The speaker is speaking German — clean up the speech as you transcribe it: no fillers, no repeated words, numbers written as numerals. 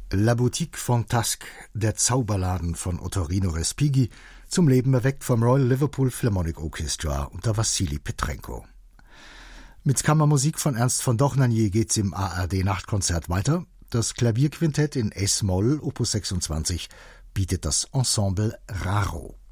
La Boutique Fantasque, der Zauberladen von Ottorino Respighi, zum Leben erweckt vom Royal Liverpool Philharmonic Orchestra unter Wassili Petrenko. Mit Kammermusik von Ernst von Dohnanyi geht's im ARD-Nachtkonzert weiter. Das Klavierquintett in S-Moll, Opus 26, bietet das Ensemble Raro.